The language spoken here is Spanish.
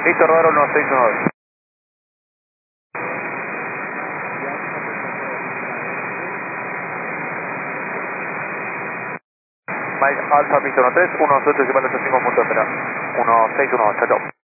Listo, Rodaro 1612. Mike Alfa, Pista 13, 17, 5.0. 1618, chao.